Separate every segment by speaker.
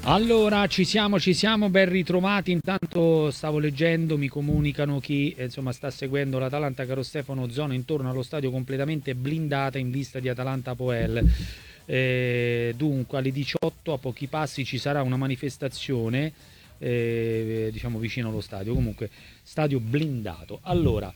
Speaker 1: Allora, ci siamo, ben ritrovati. Intanto stavo leggendo, mi comunicano chi insomma sta seguendo l'Atalanta, caro Stefano, zona intorno allo stadio completamente blindata in vista di Atalanta Poel. Dunque alle 18 a pochi passi ci sarà una manifestazione diciamo vicino allo stadio, comunque stadio blindato. Allora,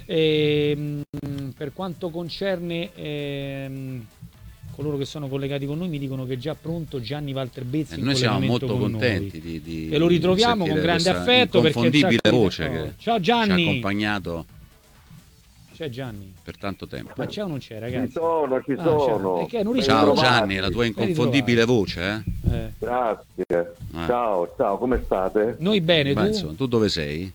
Speaker 1: per quanto concerne coloro che sono collegati con noi, mi dicono che è già pronto Gianni Walter Bezzi.
Speaker 2: Noi siamo molto contenti
Speaker 1: e lo ritroviamo con grande affetto perché
Speaker 2: inconfondibile voce che
Speaker 1: ciao Gianni,
Speaker 2: ci ha accompagnato.
Speaker 1: C'è Gianni
Speaker 2: per tanto tempo.
Speaker 1: Ma c'è o non c'è, ragazzi?
Speaker 3: Ci sono.
Speaker 2: Ciao Gianni, la tua inconfondibile voce,
Speaker 3: Grazie. Ciao, come state?
Speaker 1: Noi bene.
Speaker 2: Tu dove sei?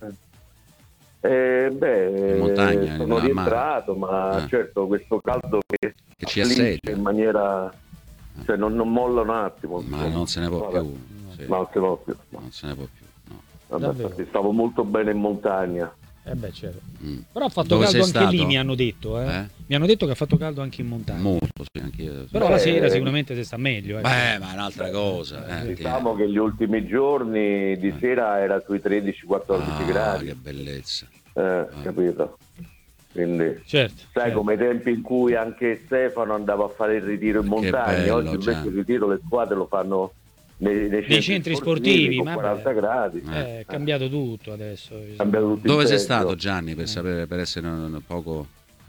Speaker 3: In
Speaker 2: montagna,
Speaker 3: sono rientrato, ma certo questo caldo che
Speaker 2: ci assedia
Speaker 3: in maniera, cioè non molla un attimo.
Speaker 2: Ma non se ne può più.
Speaker 3: Sì. Non se ne può più.
Speaker 2: No.
Speaker 3: Vabbè, infatti, stavo molto bene in montagna.
Speaker 1: Certo. Però ha fatto caldo anche lì, mi hanno detto. Mi hanno detto che ha fatto caldo anche in montagna.
Speaker 2: Molto, sì, anch'io.
Speaker 1: Però la sera sicuramente si sta meglio.
Speaker 2: Ma è un'altra cosa.
Speaker 3: Diciamo che gli ultimi giorni di sera era sui 13-14 gradi.
Speaker 2: Che bellezza.
Speaker 3: Capito? Quindi
Speaker 1: certo.
Speaker 3: Come i tempi in cui anche Stefano andava a fare il ritiro in montagna,
Speaker 2: bello,
Speaker 3: oggi invece il ritiro le squadre lo fanno nei centri sportivi con 40 gradi.
Speaker 1: È cambiato tutto adesso.
Speaker 2: Dove sei stato, Gianni, per sapere, per essere un poco...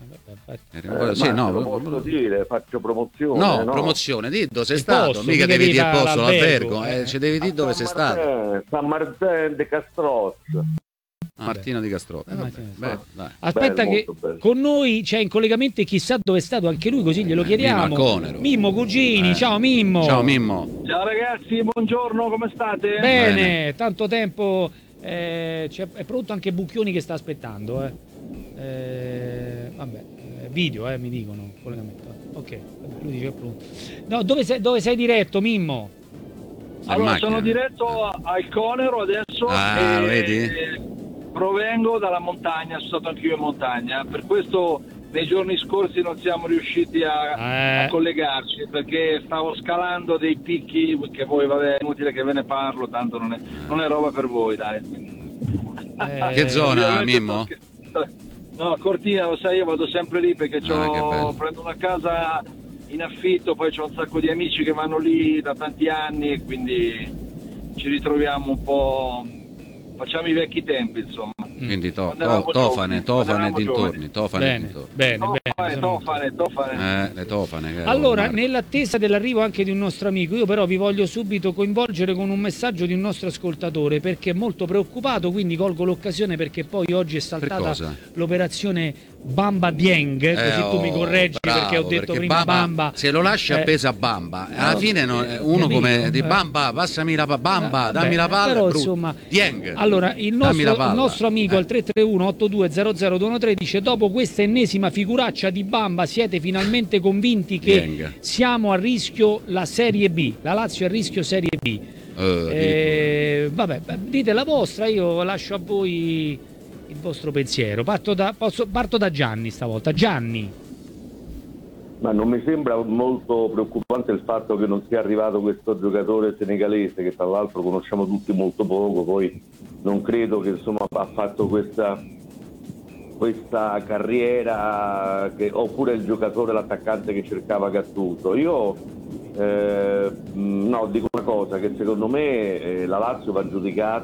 Speaker 3: posso dire, faccio promozione.
Speaker 2: No, promozione, di dove sei stato, mica devi dire il posto, l'albergo, ci devi dire dove sei stato.
Speaker 3: San Martin de Castros.
Speaker 2: Martino di Castro.
Speaker 1: Aspetta, che con noi c'è in collegamento, chissà dove è stato anche lui, così glielo chiediamo. Mimmo Cugini, ciao Mimmo.
Speaker 2: Ciao Mimmo.
Speaker 4: Ciao ragazzi, buongiorno, come state?
Speaker 1: Bene. Tanto tempo. È pronto anche Bucchioni che sta aspettando. Video, mi dicono collegamento. Ok, lui dice è pronto. No, dove sei diretto, Mimmo?
Speaker 4: Allora, sono diretto al Conero adesso.
Speaker 2: Vedi?
Speaker 4: Provengo dalla montagna, sono stato anch'io in montagna, per questo nei giorni scorsi non siamo riusciti a collegarci, perché stavo scalando dei picchi che voi, vabbè, è inutile che ve ne parlo, tanto non è roba per voi, dai.
Speaker 2: Che zona, Mimmo?
Speaker 4: No, Cortina, lo sai, io vado sempre lì perché prendo una casa in affitto, poi c'ho un sacco di amici che vanno lì da tanti anni e quindi ci ritroviamo un po'. Facciamo i vecchi tempi, insomma.
Speaker 2: Quindi Tofane dintorni. Le tofane.
Speaker 1: Allora, nell'attesa dell'arrivo anche di un nostro amico, io però vi voglio subito coinvolgere con un messaggio di un nostro ascoltatore, perché è molto preoccupato, quindi colgo l'occasione perché poi oggi è saltata l'operazione Bamba Dieng, così tu mi correggi, perché ho detto prima Bamba.
Speaker 2: Se lo lasci appeso a Bamba, alla fine uno come di Bamba, passami la Bamba, dammi la palla.
Speaker 1: Però insomma,
Speaker 2: Dieng.
Speaker 1: Allora, il nostro amico al 331-8200-213 dice: dopo questa ennesima figuraccia di Bamba siete finalmente convinti che siamo a rischio la Serie B, la Lazio è a rischio Serie B. Vabbè, dite la vostra, io lascio a voi il vostro pensiero. Parto da Gianni stavolta. Gianni.
Speaker 3: Ma non mi sembra molto preoccupante il fatto che non sia arrivato questo giocatore senegalese, che tra l'altro conosciamo tutti molto poco, poi non credo che insomma ha fatto questa carriera, oppure il giocatore, l'attaccante che cercava Gattuso. Io dico una cosa, che secondo me la Lazio va giudicata